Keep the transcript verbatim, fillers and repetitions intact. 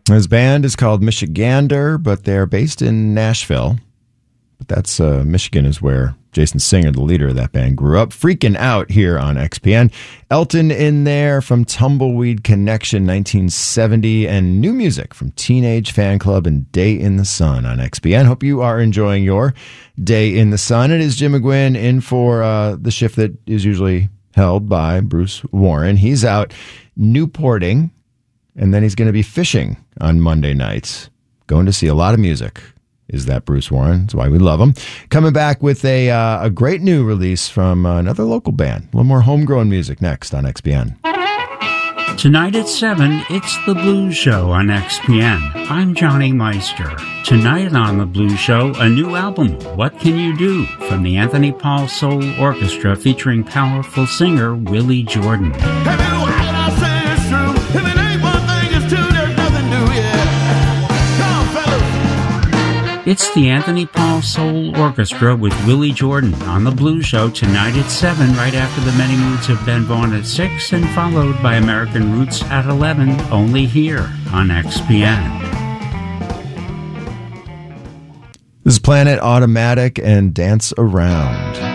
His band is called Michigander, but they're based in Nashville. But that's uh, Michigan is where Jason Singer, the leader of that band, grew up. Freaking Out here on X P N. Elton in there from Tumbleweed Connection nineteen seventy, and new music from Teenage Fan Club and Day in the Sun on X P N. Hope you are enjoying your Day in the Sun. It is Jim McGuinn in for uh, the shift that is usually held by Bruce Warren. He's out Newporting, and then he's going to be fishing on Monday nights. Going to see a lot of music. Is that Bruce Warren? That's why we love him. Coming back with a uh, a great new release from uh, another local band. A little more homegrown music next on X P N. Tonight at seven, it's The Blues Show on X P N. I'm Johnny Meister. Tonight on The Blues Show, a new album, What Can You Do? From the Anthony Paul Soul Orchestra, featuring powerful singer Willie Jordan. It's the Anthony Paul Soul Orchestra with Willie Jordan on The Blues Show tonight at seven, right after the Many Moods of Ben Vaughn at six, and followed by American Roots at eleven, only here on X P N. This is Planet Automatic and Dance Around.